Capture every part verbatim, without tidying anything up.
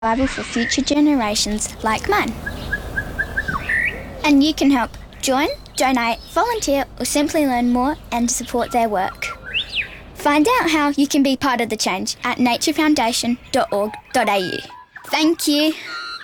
Bible for future generations like mine. And you can help join, donate, volunteer, or simply learn more and support their work. Find out how you can be part of the change at nature foundation dot org dot a u. Thank you.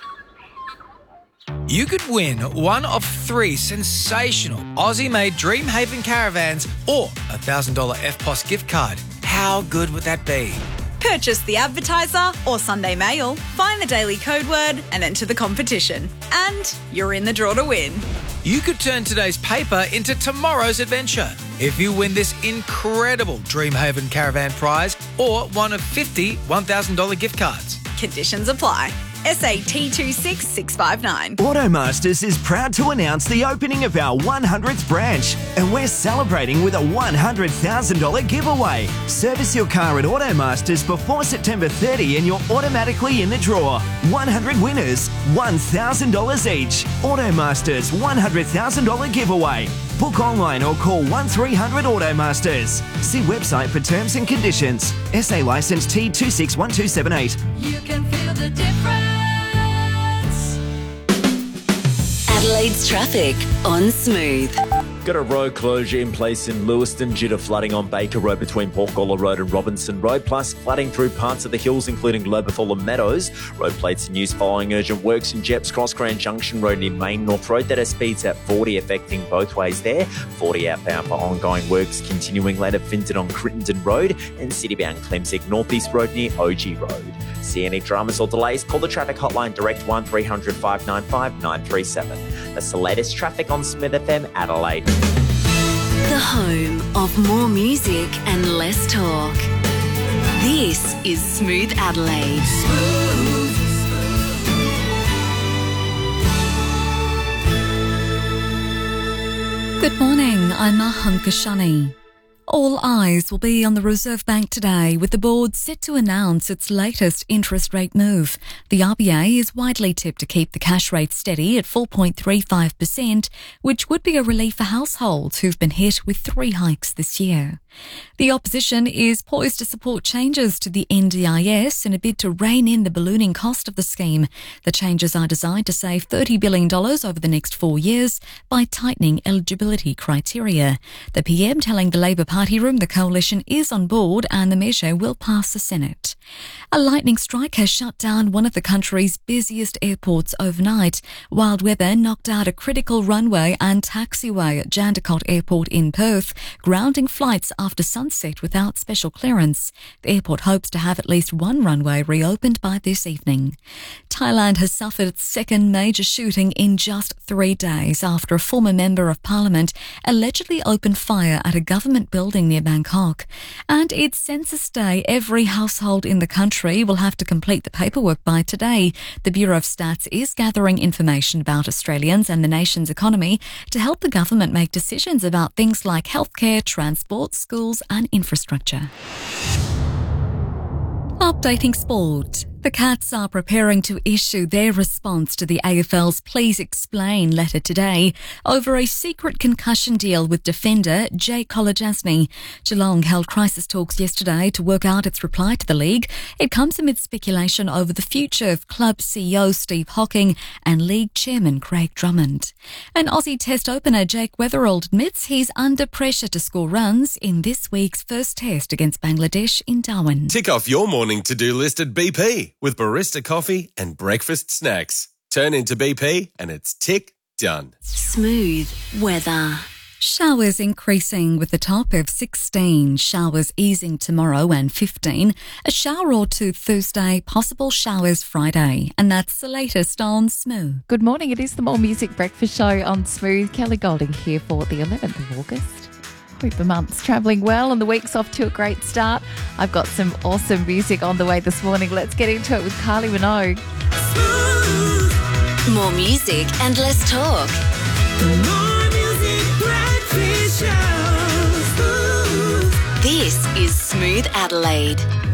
You could win one of three sensational Aussie-made Dreamhaven caravans or a one thousand dollars F P O S gift card. How good would that be? Purchase the Advertiser or Sunday Mail, find the daily code word and enter the competition. And you're in the draw to win. You could turn today's paper into tomorrow's adventure if you win this incredible Dreamhaven caravan prize or one of fifty one thousand dollars gift cards. Conditions apply. S A T two six six five nine. Automasters is proud to announce the opening of our one hundredth branch, and we're celebrating with a one hundred thousand dollars giveaway. Service your car at Automasters before September thirtieth and you're automatically in the draw. one hundred winners, one thousand dollars each. Automasters one hundred thousand dollars giveaway. Book online or call one three hundred Automasters. See website for terms and conditions. S A licence T two six one two seven eight. You can feel the difference. Adelaide's traffic on Smooth. Got a road closure in place in Lewiston due to flooding on Baker Road between Porkola Road and Robinson Road, plus flooding through parts of the hills including Lobethal Meadows. Road plates in use following urgent works in Jeps Cross Grand Junction Road near Main North Road that has speeds at forty affecting both ways there. forty outbound for ongoing works continuing later Finton on Crittenden Road and citybound Clemsick North East Road near O G Road. See any dramas or delays? Call the traffic hotline direct one three hundred five nine five nine three seven. That's the latest traffic on Smith F M Adelaide. The home of more music and less talk. This is Smooth Adelaide. Good morning, I'm Mahan Kashani. All eyes will be on the Reserve Bank today, with the board set to announce its latest interest rate move. The R B A is widely tipped to keep the cash rate steady at four point three five percent, which would be a relief for households who've been hit with three hikes this year. The opposition is poised to support changes to the N D I S in a bid to rein in the ballooning cost of the scheme. The changes are designed to save thirty billion dollars over the next four years by tightening eligibility criteria. The P M telling the Labor Party room the coalition is on board and the measure will pass the Senate. A lightning strike has shut down one of the country's busiest airports overnight. Wild weather knocked out a critical runway and taxiway at Jandakot Airport in Perth, grounding flights after sunset without special clearance. The airport hopes to have at least one runway reopened by this evening. Thailand has suffered its second major shooting in just three days after a former member of parliament allegedly opened fire at a government building near Bangkok. And it's Census Day. Every household in the country will have to complete the paperwork by today. The Bureau of Stats is gathering information about Australians and the nation's economy to help the government make decisions about things like healthcare, transport, schools and infrastructure. Updating sport. The Cats are preparing to issue their response to the A F L's Please Explain letter today over a secret concussion deal with defender Jay Kolodjasny. Geelong held crisis talks yesterday to work out its reply to the league. It comes amid speculation over the future of club C E O Steve Hocking and league chairman Craig Drummond. An Aussie Test opener Jake Weatherald admits he's under pressure to score runs in this week's first test against Bangladesh in Darwin. Tick off your morning to-do list at B P with barista coffee and breakfast snacks. Turn into B P and it's tick done. Smooth weather. Showers increasing with a top of sixteen. Showers easing tomorrow and fifteen. A shower or two Thursday. Possible showers Friday. And that's the latest on Smooth. Good morning. It is the More Music Breakfast Show on Smooth. Kelly Golding here for the eleventh of August. Hope the month's travelling well and the week's off to a great start. I've got some awesome music on the way this morning. Let's get into it with Kylie Minogue. Smooth. More music and less talk. More music breakfast show. Smooth. This is Smooth Adelaide.